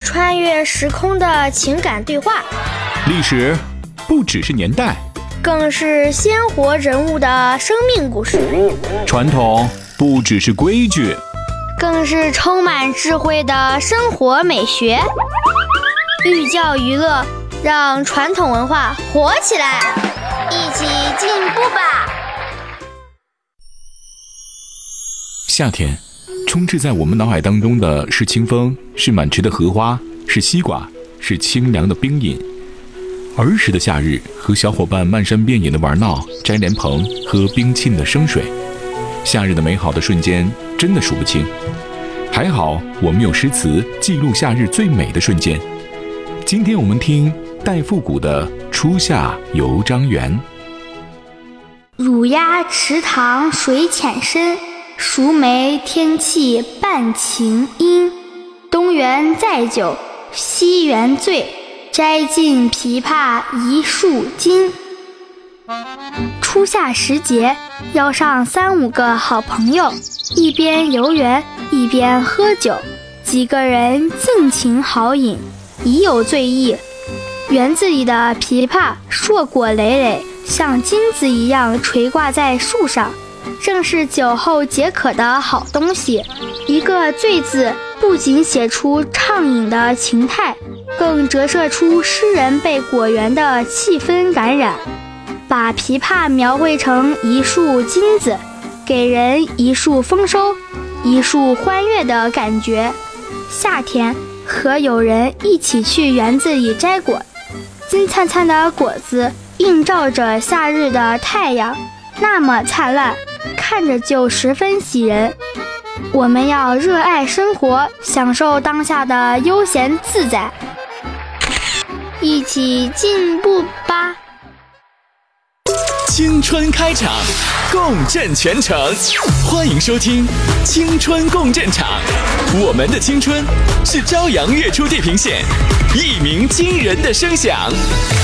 穿越时空的情感对话。 历史不只是年代， 更是鲜活人物的生命故事。 传统不只是规矩， 更是充满智慧的生活美学。寓教于乐，让传统文化活起来，一起进步吧。 夏天充斥在我们脑海当中的是清风，是满池的荷花，是西瓜，是清凉的冰饮。儿时的夏日，和小伙伴漫山遍野的玩闹，摘莲蓬，喝冰沁的生水。夏日的美好的瞬间真的数不清。还好我们有诗词记录夏日最美的瞬间。今天我们听戴复古的《初夏游张园》。 乳鸦池塘水浅深，熟梅天气半晴阴。东园载酒，西园醉，摘尽枇杷一树金。初夏时节，邀上3-5个好朋友，一边游园一边喝酒，几个人尽情豪饮，已有醉意。园子里的枇杷硕果累累，像金子一样垂挂在树上，正是酒后解渴的好东西。一个醉字不仅写出畅饮的情态，更折射出诗人被果园的气氛感染，把枇杷描绘成一束金子，给人一束丰收，一束欢悦的感觉。夏天和友人一起去园子里摘果，金灿灿的果子映照着夏日的太阳，那么灿烂，看着就十分喜人。我们要热爱生活，享受当下的悠闲自在，一起进步吧。 青春开场，共振全城，欢迎收听青春共振场。我们的青春是朝阳月出地平线，一鸣惊人的声响。